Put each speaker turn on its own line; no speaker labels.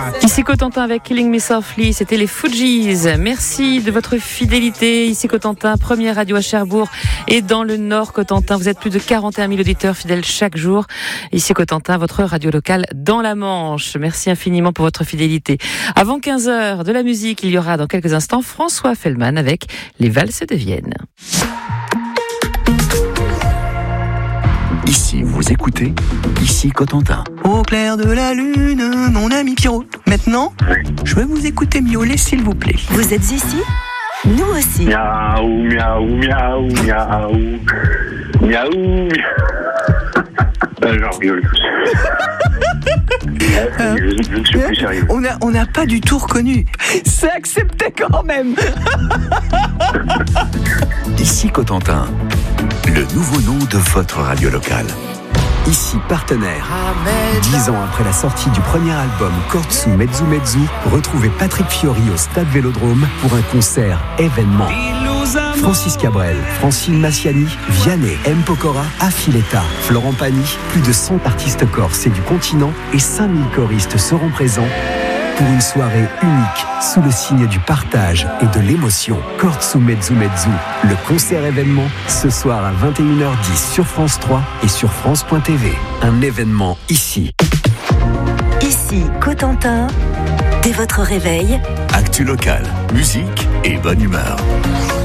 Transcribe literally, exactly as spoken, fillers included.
Ici Cotentin avec Killing Me Softly, c'était les Fugees. Merci de votre fidélité. Ici Cotentin, première radio à Cherbourg et dans le Nord Cotentin. Vous êtes plus de quarante et un mille auditeurs fidèles chaque jour. Ici Cotentin, votre radio locale dans la Manche. Merci infiniment pour votre fidélité. Avant quinze heures, de la musique, il y aura dans quelques instants François Fellman avec les valses de Vienne.
Ici, vous écoutez, ici Cotentin.
Au clair de la lune, mon ami Pierrot. Maintenant, je vais vous écouter miauler, s'il vous plaît.
Vous êtes ici ? Nous aussi.
Miaou, miaou, miaou, miaou. Miaou, miaou. Genre miaule tous.
Euh,
je, je ne suis plus sérieux.
On n'a on a pas du tout reconnu. C'est accepté quand même.
Ici Cotentin, le nouveau nom de votre radio locale. Ici partenaire. Dix ans après la sortie du premier album Kortsu Mezzu Mezzu, retrouvez Patrick Fiori au Stade Vélodrome pour un concert événement. Francis Cabrel, Francine Massiani, Vianney, M. Pokora, Affiletta, Florent Pagny, plus de cent artistes corses et du continent et cinq mille choristes seront présents pour une soirée unique sous le signe du partage et de l'émotion. Kortsu Mezzu Mezzu, le concert événement, ce soir à vingt et une heures dix sur France trois et sur France point T V. Un événement ici.
Ici, Cotentin, dès votre réveil.
Actu local, musique et bonne humeur.